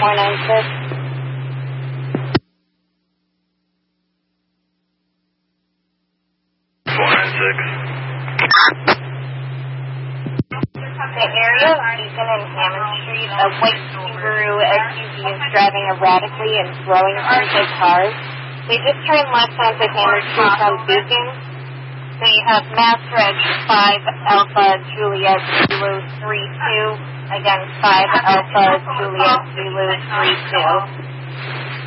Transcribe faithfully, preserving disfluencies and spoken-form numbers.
four nine six. four nine six. The area of Beacon and Hammond Street, a white Subaru S U V is driving erratically and throwing things at cars. We just turned left onto Hammond Street from Beacon. So you have Mass Reg five Alpha Juliet Zulu three two. Again, five Alpha Juliet Zulu three two.